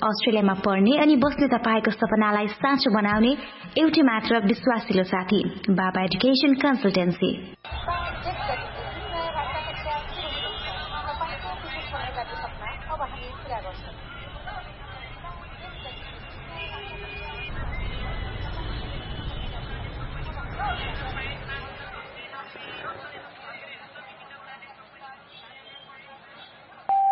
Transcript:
अस्ट्रेलियामा पढ्ने अनि बस्ने तपाईको सपनालाई साँचो बनाउने एउटै मात्र विश्वासिलो साथी बाबा एजुकेसन कन्सल्टेन्सी